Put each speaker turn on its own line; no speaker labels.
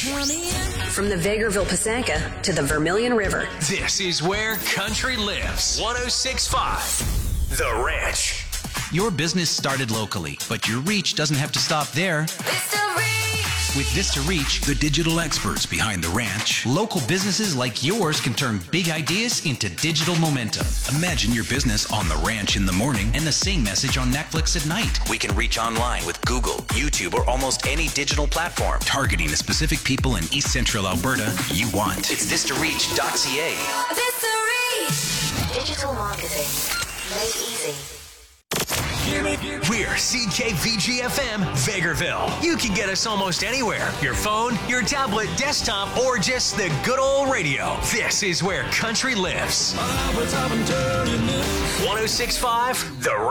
From the Vegreville Pasanka to the Vermilion River.
This is where country lives. 106.5 The Ranch.
Your business started locally, but your reach doesn't have to stop there. With Vista Reach, the digital experts behind The Ranch, local businesses like yours can turn big ideas into digital momentum. Imagine your business on The Ranch in the morning and the same message on Netflix at night. We can reach online with Google, YouTube, or almost any digital platform, targeting the specific people in East Central Alberta you want. It's VistaReach.ca.
Vista Reach. Digital marketing made easy.
We're CKVG-FM Vegreville. You can get us almost anywhere. Your phone, your tablet, desktop, or just the good old radio. This is where country lives. 106.5 The